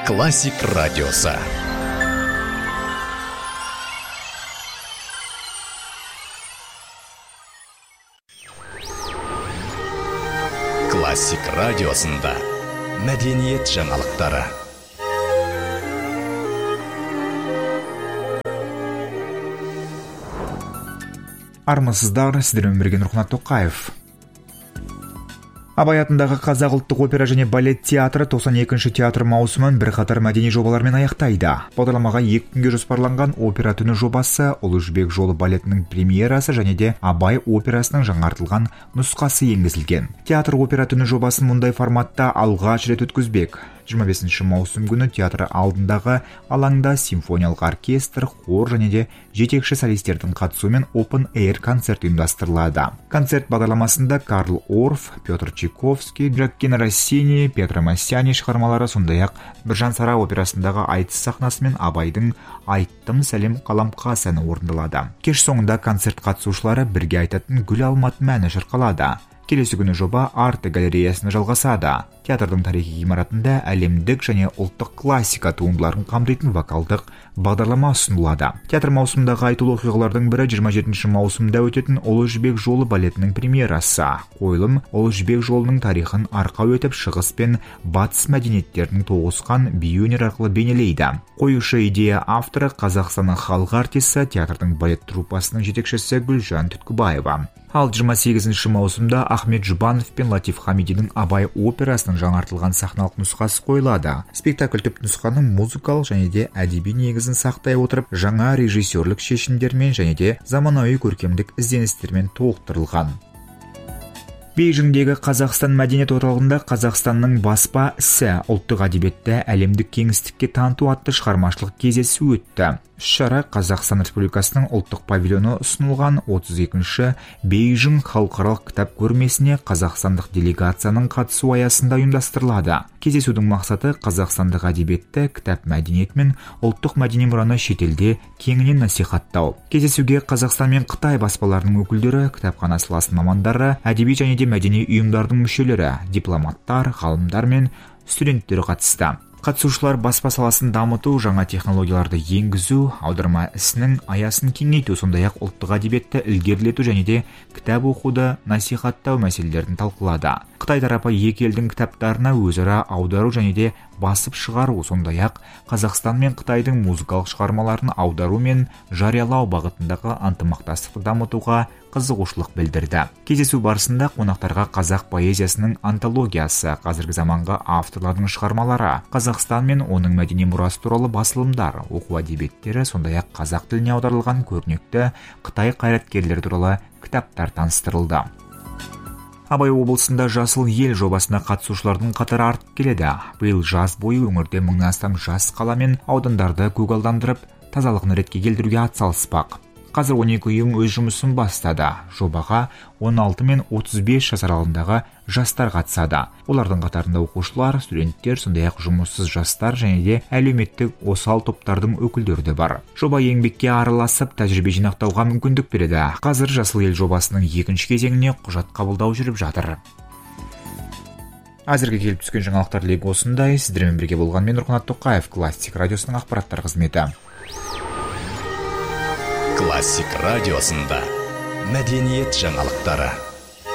Классик радиосы. Классик радиосында мәдениет жаңалықтары. Армысыздар, сіздермен бірге Нұрқанат Тоқаев. Абай атындағы Қазақ ұлттық опера және балет театры 92-ші театр маусымын бірқатар мәдени жобалармен аяқтайды. Бағдарламаға 2 күнге жоспарланған опера түні жобасы, Ұлы жібек жолы балетінің премьерасы және де Абай операсының жаңартылған нұсқасы енгізілген. Театр опера түні жобасын мұндай форматта алғаш рет өткізбек. 25 маусым күні театр алдындағы алаңда симфониялық оркестр, хор және де жетекші солистердің қатысуымен Open Air концерт ұйымдастырылады. Концерт бағдарламасында Карл Орф, Петр Чайковский, Джаккино Россини, Петро Массиани шығармалары, сондай-ақ Біржан Сара операсындағы айтыс сахнасымен Абайдың «Айттым сәлем қаламқа» әні орындалады. Кеш соңында концерт қатысушылары бірге айтатын «Гүл алматым» әні шырқалады. Келесі күні жоба арт галереясына жалғасады. Театрдың тарихи ғимаратында әлемдік және ұлттық классика туындыларын қамтитын вокалдық бағдарлама ұсынылады. Театр маусымдағы айтулы оқиғалардың бірі 27 маусымда өтетін Ұлы жібек жолы балетінің премьерасы. Қойылым Ұлы жібек жолының тарихын арқау етіп, шығыс пен батыс мәдениеттерінің тоғысқан би өнер арқылы бейнелейді. Қоюшы идея авторы Қазақстанның халық артисі, театрдың балет труппасының жетекшісі Гүлжан Түткібаева. Ал 28 маусымда Ахмет Жұбанов пен Латиф Хамидидің Абай операсының жаңартылған сахналық нұсқасы қойылады. Спектакль түп нұсқаның музыкалық және де әдеби негізін сақтай отырып, жаңа режиссерлік шешімдермен және де заманауи көркемдік ізденістермен толықтырылған. Бейжіңдегі Қазақстан мәдениет орталығында Қазақстанның баспа ісі ұлттық әдебиетті әлемдік кеңістікке таныту атты шығармашылық кездесу өтті. Шара Қазақстан Республикасының ұлттық павильоны ұсынылған 32-ші Бейжің халықаралық кітап көрмесіне қазақстандық делегацияның қатысу аясында ұйымдастырылады. Кездесудің мақсаты қазақстандық әдебиетті, кітап мәдениет мен ұлттық мәдени мұраны шетелде кеңінен насихаттау. Кездесуге Қазақстан мен Қытай баспаларының өкілдері, кітапхана саласының мамандары, әдеби және де мәдени ұйымдардың мүшелері, дипломаттар, ғалымдар мен студенттер қатысты. Қатысушылар баспа саласын дамыту, жаңа технологияларды енгізу, аударма ісінің аясын кеңейту, сондай-ақ ұлттық әдебиетті ілгерілету және де кітап оқуды насихаттау мәселелерін талқылады. Қытай тарапы екі елдің кітаптарына өзара аудару және де басып шығару, сондай-ақ Қазақстан мен Қытайдың музыкалық шығармаларын аудару мен жариялау бағытындағы ынтымақтастықты дамытуға қызығушылық білдірді. Кездесу барысында қонақтарға қазақ поэзиясының антологиясы, қазіргі заманғы авторлардың шығармалары, Қазақстан мен оның мәдени мұрасы туралы басылымдар, оқу әдебиеттері, сондай-ақ қазақ тіліне аударылған көрнекті Қытай қайраткерлері туралы кітаптар таныстырылды. Абай облысында Жасыл ел жобасына қатысушылардың қатары артып келеді. Биыл жаз бойы өңірде 1000-нан астам жас қала мен аудандарды көгалдандырып, тазалығын ретке келтіруге атсалыспақ. Қазір 12 ұйым өз жұмысын бастады. Жобаға 16 мен 35 жас аралығындағы жастар қатысады. Олардың қатарында оқушылар, студенттер, сондай-ақ жұмыссыз жастар және де әлеуметтік осал топтардың өкілдері де бар. Жоба еңбекке араласып, тәжірибе жинақтауға мүмкіндік береді. Қазір Жасыл ел жобасының 2-ші кезеңіне құжат қабылдау жүріп жатыр. Әзірге келіп түскен жаңалықтар легі осындай. Сіздермен бірге болған мен Нұрқанат Тоқаев, Классик радиосының ақпараттар қызметі. Классик радиосында мәдениет жаңалықтары.